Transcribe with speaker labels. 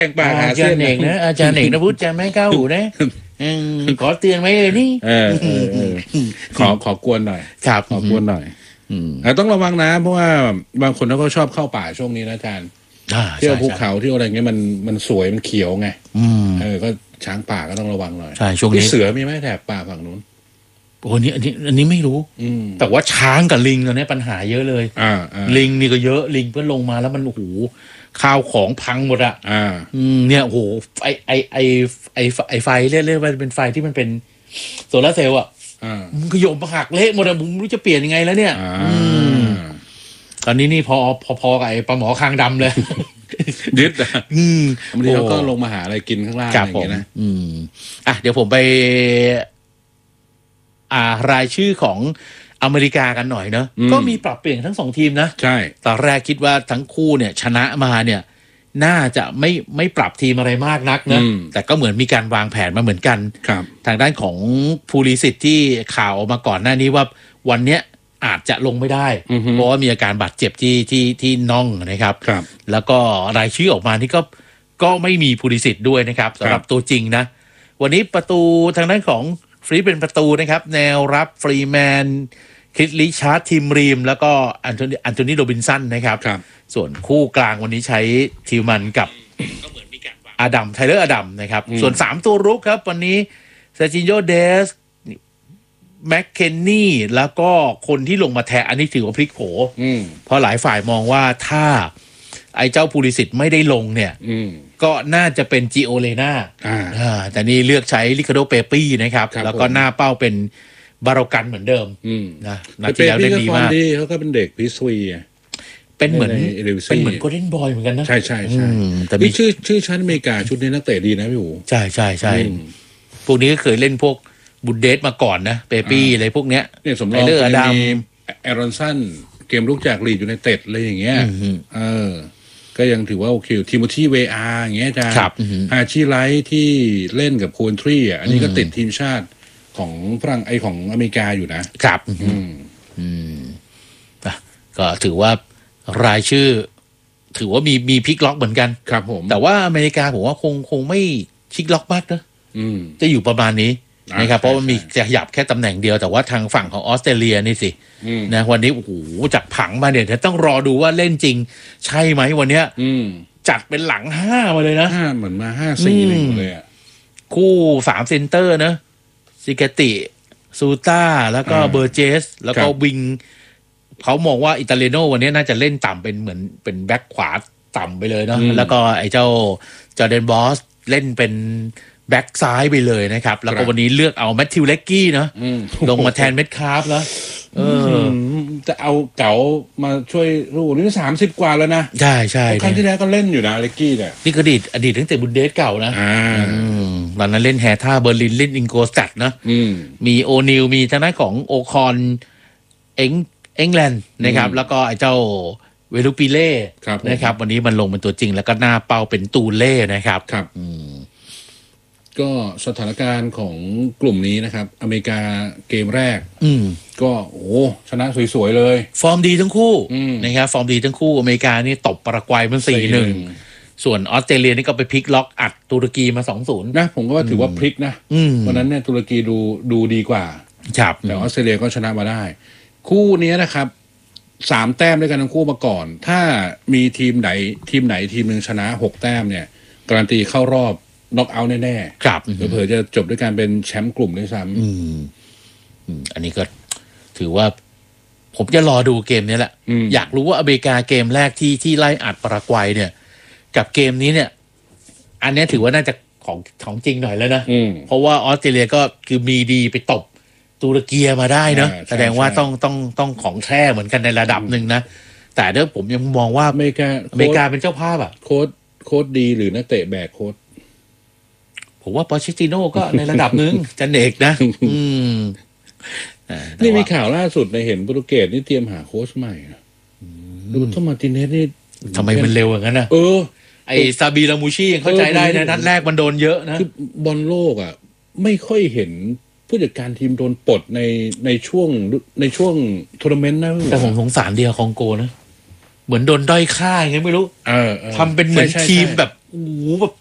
Speaker 1: แกงป่าหา
Speaker 2: อา
Speaker 1: เส้
Speaker 2: จารย์เอกนะอาจารย์เอกนะพุทธจะไม่ก้าวหูนะขอเตือนไว้เลยนี่
Speaker 1: ขอกวนหน่อย
Speaker 2: ครับ
Speaker 1: ขอกวนหน่อยต้องระวังนะเพราะว่าบางคนเขาก็ชอบเข้าป่าช่วงนี้นะอาจารย์เที่ยวภูเขาเที่ยวอะไรเงี้ยมันสวยมันเขียวไงก็ช้างป่าก็ต้องระวังหน่อย
Speaker 2: ใช่ช่วงนี้
Speaker 1: เสือมีไหมแถบป่าฝั่งนู้น
Speaker 2: โอ้นี่อันนี้ไม่รู้แต่ว่าช้างกับลิงตอนนี้ปัญหาเยอะเลยลิงนี่ก็เยอะลิงเพื่อลงมาแล้วมันโอ้โหข้าวของพังหมดอ่ะเนี่ยโอ้โหไอไฟเรียกว่าเป็นไฟที่มันเป็นโซลาร์เซลล์อ่ะมันขยมหักเละหมดอะผมไม่รู้จะเปลี่ยนยังไงแล้วเนี่ยตอนนี้นี่พอกับไอ้ปลาหมอคางดำเลย
Speaker 1: ยึดบางทีเขาก็ลงมาหาอะไรกินข้างล่างอะไรอย่างเงี้ยนะ
Speaker 2: เดี๋ยวผมไปรายชื่อของอเมริกากันหน่อยเนอะก็มีปรับเปลี่ยนทั้งสองทีมนะ
Speaker 1: ใช่
Speaker 2: ตอนแรกคิดว่าทั้งคู่เนี่ยชนะมาเนี่ยน่าจะไม่ปรับทีมอะไรมากนักนะแต่ก็เหมือนมีการวางแผนมาเหมือนกันทางด้านของภูริสิทธิ์ที่ข่าวออกมาก่อนหน้านี้ว่าวันเนี้ยอาจจะลงไม่ได้เพราะว่ามีอาการบาดเจ็บที่น่องนะครับแล้วก็รายชื่อออกมานี่ก็ไม่มีภูริสิทธิ์ด้วยนะครับสำหรับตัวจริงนะวันนี้ประตูทางด้านของฟรีเป็นประตูนะครับแนวรับฟรีแมนคริสลิชาร์ดทีมรีมแล้วก็อันโทนีโรบินสันนะครับส่วนคู่กลางวันนี้ใช้ทิวมันกับอดัมไทเลอร์อดัมนะครับส่วน3ตัวรุกครับวันนี้เซอร์จิโญเดสแม็กเคนนี่แล้วก็คนที่ลงมาแทนอันนี้ถือว่าพลิกโผเพราะหลายฝ่ายมองว่าถ้าไอ้เจ้าภูริสิทธิ์ไม่ได้ลงเนี่ยก็น่าจะเป็นจิโอเลนาแต่นี่เลือกใช้ลิคาโดเปปี้นะครับแล้วก็หน้าเป้าเป็นบาโรกันเหมือนเดิมนะนัดที่แล้วได้ดีมาก
Speaker 1: เขาก็เป็นเด็กพิสวี
Speaker 2: เป็นเหมือนโกลเด้นบอยเหมือนกันนะ
Speaker 1: ใช่แต่มีชื่อชั้นอเมริกาชุดนี้นักเตะดีนะพี่อู๋
Speaker 2: ใช่พวกนี้ก็เคยเล่นพวกบุดเดสมาก่อนนะเปปี้อะไรพวกเนี้ย
Speaker 1: สมรองมีแอรอนสันเกมลุกจากลีดอยู่ในเต็ดอะไรอย่างเงี้ยก็ยังถือว่าโอเคทิโมธีเวอาร์อย่างเงี้ยจ้าฮาชิไลท์ที่เล่นกับโคนทรีอันนี้ก็ติดทีมชาติของฝรั่งของอเมริกาอยู่นะครับ
Speaker 2: ก็ถือว่ารายชื่อถือว่ามีพลิกล็อกเหมือนกัน
Speaker 1: ครับผม
Speaker 2: แต่ว่าอเมริกาผมว่าคงไม่พลิกล็อกมากนะจะอยู่ประมาณนี้นะครับเพราะมันมีจะขยับแค่ตำแหน่งเดียวแต่ว่าทางฝั่งของออสเตรเลียนี่สินะวันนี้โอ้โหจากผังมาเนี่ยต้องรอดูว่าเล่นจริงใช่ไหมวันเนี้ยจัดเป็นหลัง5มาเลยนะ
Speaker 1: 5เหมือนมา5-4-1เลยอ่ะ
Speaker 2: คู่3เซนเตอร์นะซิกาติซูต้าแล้วก็เบอร์เจสแล้วก็วิงเขามองว่าอิตาเลโนวันนี้น่าจะเล่นต่ำเป็นเหมือนเป็นแบ็คขวาต่ำไปเลยเนาะแล้วก็ไอ้เจ้าจอร์แดนบอสเล่นเป็นแบ็คซ้ายไปเลยนะครับแล้วก็วันนี้เลือกเอาแมทธิวเล็กกี้นะลงมาแทนเม็ดคาร์ฟแล้ว
Speaker 1: จะเอาเก๋ามาช่วยลูกนี่30กว่าแล้วนะ
Speaker 2: ใช่
Speaker 1: ครั้งที่แล้วก็เล่นอยู่นะเล็กกี้เนี่ย
Speaker 2: นี่ก็อดีตตั้งแต่บุนเดสเก่านะตอนนั้นเล่นแฮท่าเบอร์ลินเล่นอิงโกสตัดนะมีโอนิลมีทางด้านของโอคอนเอ็งแลนด์นะครับแล้วก็ไอ้เจ้าเวลูปิเล่นะครับวันนี้มันลงเป็นตัวจริงแล้วก็หน้าเป้าเป็นตูเล่นะครับ
Speaker 1: ก็สถานการณ์ของกลุ่มนี้นะครับอเมริกาเกมแรกก็ชนะสวยๆเลย
Speaker 2: ฟอร์มดีทั้งคู่นะครับฟอร์มดีทั้งคู่อเมริกานี่ตบปารากวัยมัน 4-1 ส่วนออสเตรเลียนี่ก็ไปพลิกล็อกอัดตุรกีมา 2-0
Speaker 1: นะผมก็ว่าถือว่าพลิกนะวันนั้นเนี่ยตุรกีดูดีกว่าแต่ออสเตรเลียก็ชนะมาได้คู่นี้นะครับ3แต้มด้วยกันทั้งคู่มาก่อนถ้ามีทีมไหนทีมนึงชนะ6แต้มเนี่ยการันตีเข้ารอบน็อกเอาท์แน่
Speaker 2: ๆครับ
Speaker 1: เผื่อจะจบด้วยการเป็นแชมป์กลุ่มด้วยซ้
Speaker 2: ำอันนี้ก็ถือว่าผมจะรอดูเกมนี้แหละอยากรู้ว่าอเมริกาเกมแรกที่ไล่อัดปารากวัยเนี่ยกับเกมนี้เนี่ยอันนี้ถือว่าน่าจะของจริงหน่อยแล้วนะเพราะว่าออสเตรเลียก็คือมีดีไปตบตุรกีมาได้เนอะแสดงว่าต้องของแท้เหมือนกันในระดับหนึ่งนะแต่เดี๋ยวผมยังมองว่าอเมริกาเป็นเจ้าภาพอ่ะ
Speaker 1: โค้ดดีหรือนักเตะแบกโค้ด
Speaker 2: ผมว่าปอเชตติโน่ก็ในระดับนึงจันเอกนะ
Speaker 1: นี่มีข่าวล่าสุดในเห็นโปรตุเกสนี่เตรียมหาโค้ชใหม่ดูโทมาติเนสนี่
Speaker 2: ทำไมมันเร็วอย่างนั้นนะไอซาบีลามูชียังเข้าใจได้นะนัดแรกมันโดนเยอะนะ
Speaker 1: คือบอลโลกอ่ะไม่ค่อยเห็นผู้จัดการทีมโดนปลดในช่วงทัวร์นาเมนต์นะ
Speaker 2: แต่ผมสงสารเดียคองโกนะเหมือนโดนด้อยค่าอย่างเงี้ยไม่รู้ทำเป็นเหมือนทีมแบบโอ้โหแบบ